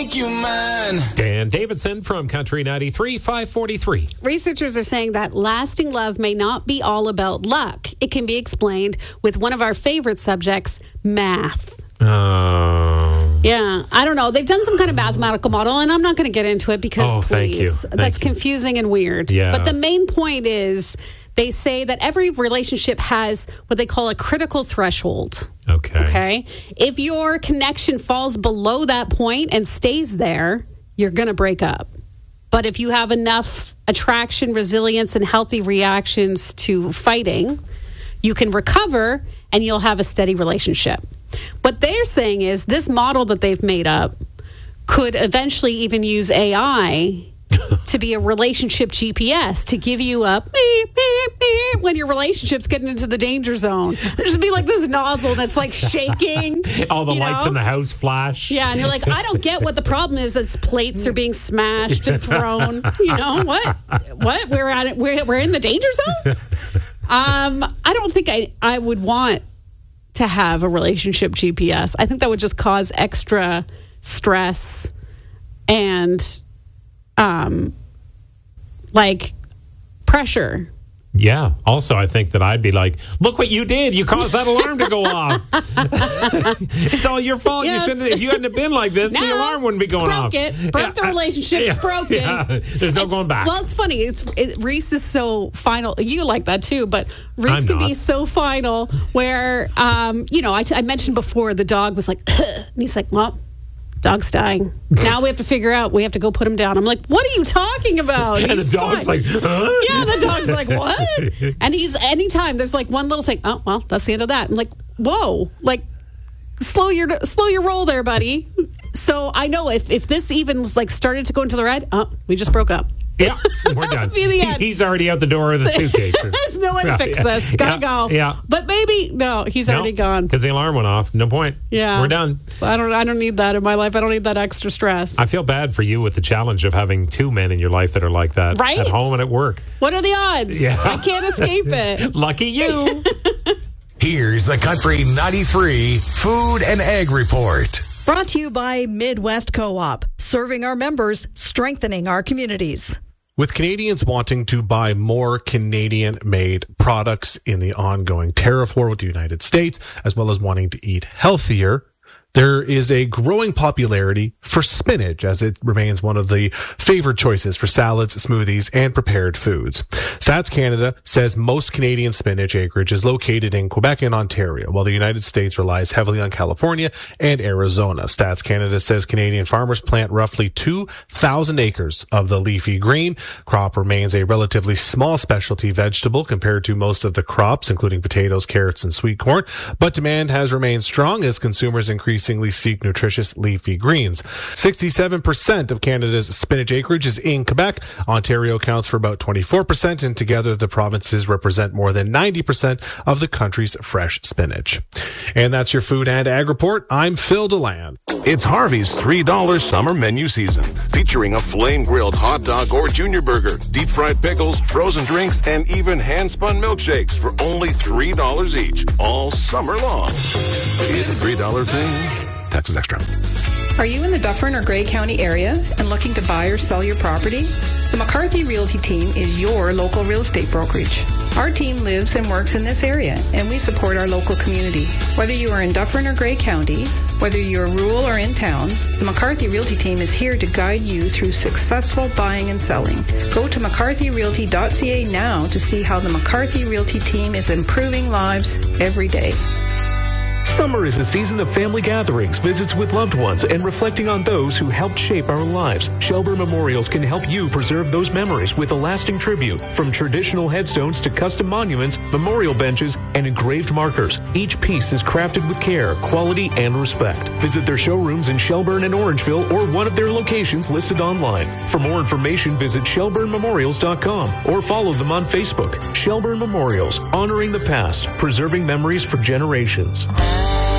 make you mine. Dan Davidson from Country 93, 543. Researchers are saying that lasting love may not be all about luck. It can be explained with one of our favorite subjects, math. Yeah, I don't know. They've done some kind of mathematical model, and I'm not going to get into it because, thank you. That's confusing and weird. Yeah. But the main point is they say that every relationship has what they call a critical threshold. Okay? If your connection falls below that point and stays there, you're going to break up. But if you have enough attraction, resilience, and healthy reactions to fighting, you can recover and you'll have a steady relationship. What they're saying is this model that they've made up could eventually even use AI to be a relationship GPS to give you a beep, beep, beep when your relationship's getting into the danger zone. There's just be like this nozzle that's like shaking. All the lights in the house flash. Yeah, and you're like, I don't get what the problem is as plates are being smashed and thrown. You know, what? We're at it. We're in the danger zone? I don't think I would want to have a relationship GPS. I think that would just cause extra stress and like pressure. Yeah. Also, I think that I'd be like, look what you did. You caused that alarm to go off. It's all your fault. Yeah, if you hadn't been like this, the alarm wouldn't be going off. Broke the relationship. It's broken. Yeah. There's no going back. Well, it's funny. Reese is so final. You like that too, but Reese can be so final where, I mentioned before the dog was like, and he's like, well, dog's dying. Now we have to figure out, we have to go put him down. I'm like, what are you talking about? And the dog's like, huh? Yeah, the dog's like, what? And anytime there's like one little thing, oh, well, that's the end of that. I'm like, whoa, like, slow your roll there, buddy. So I know if this even like started to go into the red, we just broke up. Yeah, we're done. Be the end. He's already out the door of the suitcases. There's no way to fix this. Gotta go. Yeah. But maybe, no, he's already gone. Because the alarm went off. No point. Yeah. We're done. So I don't need that in my life. I don't need that extra stress. I feel bad for you with the challenge of having two men in your life that are like that. Right? At home and at work. What are the odds? Yeah. I can't escape it. Lucky you. Here's the Country 93 Food and Ag Report. Brought to you by Midwest Co-op, serving our members, strengthening our communities. With Canadians wanting to buy more Canadian-made products in the ongoing tariff war with the United States, as well as wanting to eat healthier, there is a growing popularity for spinach as it remains one of the favored choices for salads, smoothies, and prepared foods. Stats Canada says most Canadian spinach acreage is located in Quebec and Ontario, while the United States relies heavily on California and Arizona. Stats Canada says Canadian farmers plant roughly 2,000 acres of the leafy green. Crop remains a relatively small specialty vegetable compared to most of the crops, including potatoes, carrots, and sweet corn, but demand has remained strong as consumers increasingly seek nutritious leafy greens. 67% of Canada's spinach acreage is in Quebec. Ontario accounts for about 24%, and together the provinces represent more than 90% of the country's fresh spinach. And that's your Food and Ag Report. I'm Phil DeLand. It's Harvey's $3 summer menu season, featuring a flame-grilled hot dog or junior burger, deep-fried pickles, frozen drinks, and even hand-spun milkshakes for only $3 each, all summer long. Is a $3 thing? Taxes extra. Are you in the Dufferin or Grey County area and looking to buy or sell your property? The McCarthy Realty team is your local real estate brokerage. Our team lives and works in this area, and we support our local community. Whether you are in Dufferin or Grey County, whether you're rural or in town, the McCarthy Realty team is here to guide you through successful buying and selling. Go to mccarthyrealty.ca now to see how the McCarthy Realty team is improving lives every day. Summer is a season of family gatherings, visits with loved ones, and reflecting on those who helped shape our lives. Shelburne Memorials can help you preserve those memories with a lasting tribute. From traditional headstones to custom monuments, memorial benches, and engraved markers, each piece is crafted with care, quality, and respect. Visit their showrooms in Shelburne and Orangeville or one of their locations listed online. For more information, visit shelburnememorials.com or follow them on Facebook. Shelburne Memorials, honoring the past, preserving memories for generations.